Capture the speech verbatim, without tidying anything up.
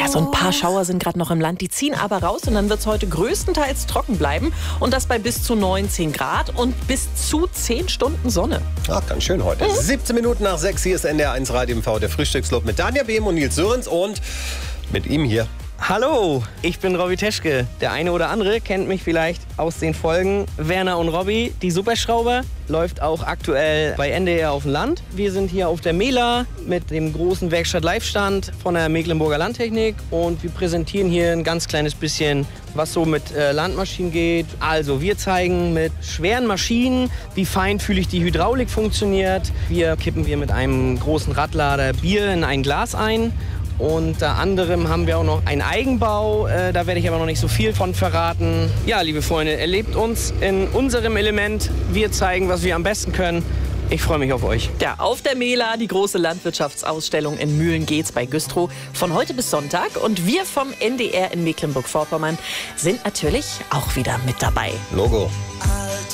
Ja, so ein paar Schauer sind gerade noch im Land. Die ziehen aber raus und dann wird es heute größtenteils trocken bleiben. Und das bei bis zu neunzehn Grad und bis zu zehn Stunden Sonne. Ach, ganz schön heute. Mhm. siebzehn Minuten nach sechs, hier ist N D R eins Radio M V, der Frühstücksclub mit Danja Behm und Nils Sörensen und mit ihm hier. Hallo, ich bin Robby Teschke. Der eine oder andere kennt mich vielleicht aus den Folgen Werner und Robby, die Superschrauber. Läuft auch aktuell bei N D R auf dem Land. Wir sind hier auf der Mela mit dem großen Werkstatt-Live-Stand von der Mecklenburger Landtechnik und wir präsentieren hier ein ganz kleines bisschen, was so mit äh, Landmaschinen geht. Also wir zeigen mit schweren Maschinen, wie feinfühlig die Hydraulik funktioniert. Wir kippen wir mit einem großen Radlader Bier in ein Glas ein. Unter anderem haben wir auch noch einen Eigenbau, äh, da werde ich aber noch nicht so viel von verraten. Ja, liebe Freunde, erlebt uns in unserem Element. Wir zeigen, was wir am besten können. Ich freue mich auf euch. Ja, auf der Mela, die große Landwirtschaftsausstellung in Mühlen-Geetz bei Güstrow von heute bis Sonntag. Und wir vom N D R in Mecklenburg-Vorpommern sind natürlich auch wieder mit dabei. Logo.